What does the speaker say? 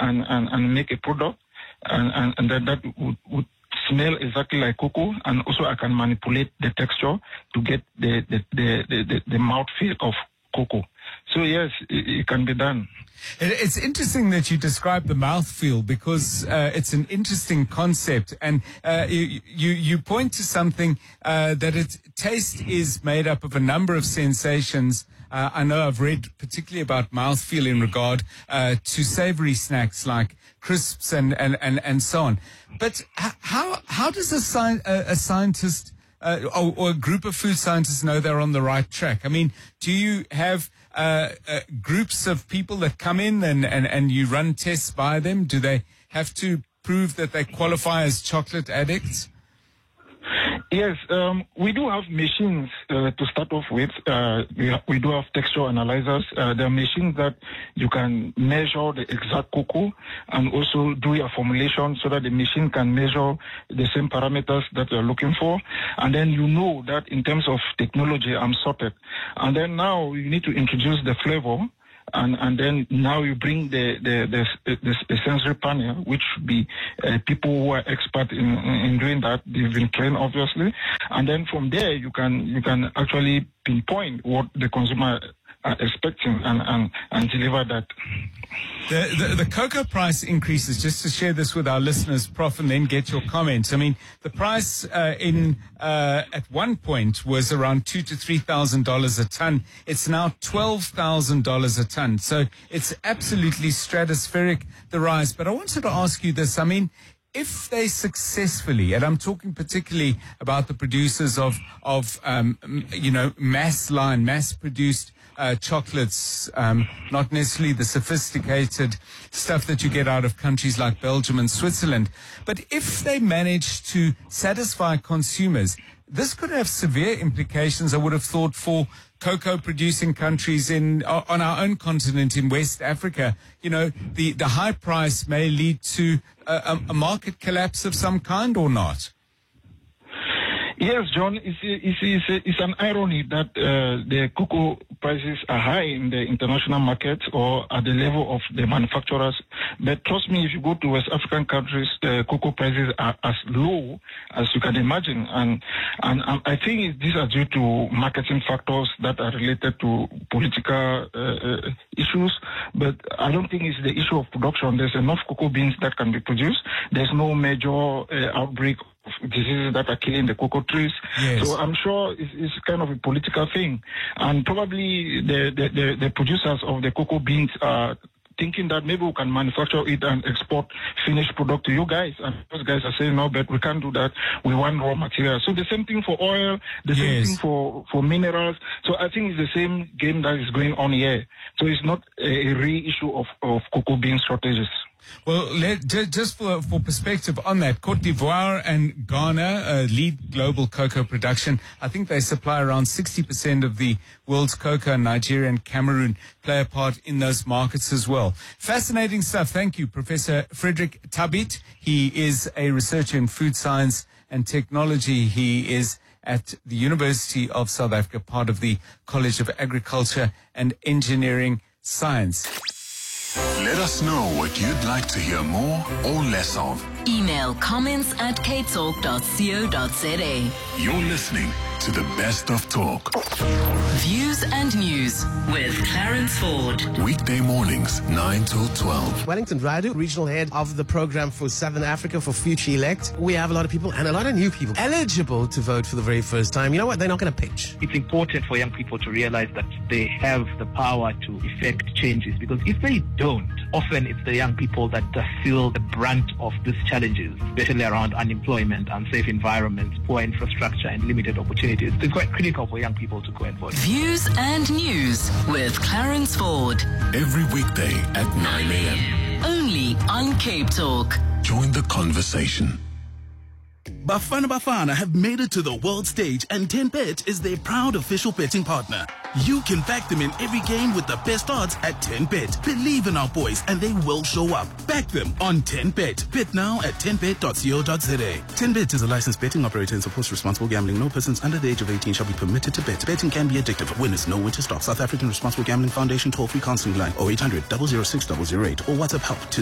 and make a product, and that would smell exactly like cocoa, and also I can manipulate the texture to get the mouthfeel of cocoa. So yes, it can be done. It's interesting that you describe the mouthfeel, because it's an interesting concept, and you point to something that taste is made up of a number of sensations. I know I've read particularly about mouthfeel in regard to savory snacks like crisps and so on. But how does a scientist or a group of food scientists know they're on the right track? I mean, do you have groups of people that come in and you run tests by them? Do they have to prove that they qualify as chocolate addicts? Yes, we do have machines to start off with. We do have texture analyzers. There are machines that you can measure the exact cocoa and also do your formulation so that the machine can measure the same parameters that you're looking for. And then you know that in terms of technology, I'm sorted. And then now you need to introduce the flavor. And then now you bring the sensory panel, which should be people who are expert in doing that. They've been trained, obviously, and then from there you can actually pinpoint what the consumer are expecting and deliver that. The cocoa price increases, just to share this with our listeners, Prof, and then get your comments. I mean, the price at one point was around $2,000 to $3,000 a ton. It's now $12,000 a ton. So it's absolutely stratospheric, the rise. But I wanted to ask you this. I mean, if they successfully, and I'm talking particularly about the producers of mass-produced chocolates, not necessarily the sophisticated stuff that you get out of countries like Belgium and Switzerland. But if they manage to satisfy consumers, this could have severe implications, I would have thought, for cocoa-producing countries on our own continent in West Africa. You know, the high price may lead to a market collapse of some kind, or not? Yes, John, it's an irony that the cocoa prices are high in the international market or at the level of the manufacturers. But trust me, if you go to West African countries, the cocoa prices are as low as you can imagine. And I think these are due to marketing factors that are related to political issues. But I don't think it's the issue of production. There's enough cocoa beans that can be produced. There's no major outbreak of diseases that are killing the cocoa trees. Yes. So I'm sure it's kind of a political thing. And probably the producers of the cocoa beans are thinking that maybe we can manufacture it and export finished product to you guys. And those guys are saying, no, but we can't do that. We want raw material. So the same thing for oil, the same thing for minerals. So I think it's the same game that is going on here. So it's not a real issue of cocoa bean shortages. Well, just for perspective on that, Cote d'Ivoire and Ghana lead global cocoa production. I think they supply around 60% of the world's cocoa, and Nigeria and Cameroon play a part in those markets as well. Fascinating stuff. Thank you, Professor Frederick Tabit. He is a researcher in food science and technology. He is at the University of South Africa, part of the College of Agriculture and Engineering Science. Let us know what you'd like to hear more or less of. Email comments@capetalk.co.za. You're listening to the best of talk. Views and News with Clarence Ford. Weekday mornings, 9 till 12. Wellington Radu, regional head of the program for Southern Africa for Future Elect. We have a lot of people and a lot of new people eligible to vote for the very first time. You know what? They're not going to pitch. It's important for young people to realize that they have the power to effect changes, because if they don't, often it's the young people that feel the brunt of these challenges, especially around unemployment, unsafe environments, poor infrastructure, and limited opportunities. It's quite critical for young people to go and vote. Views and News with Clarence Ford. Every weekday at 9 a.m. Only on Cape Talk. Join the conversation. Bafana have made it to the world stage, and 10Bet is their proud official betting partner. You can back them in every game with the best odds at 10Bet. Believe in our boys and they will show up. Back them on 10Bet. Bet now at 10bet.co.za. 10Bet is a licensed betting operator and supports responsible gambling. No persons under the age of 18 shall be permitted to bet. Betting can be addictive. Winners know when to stop. South African Responsible Gambling Foundation toll-free counseling line 0800 006 008 or WhatsApp help to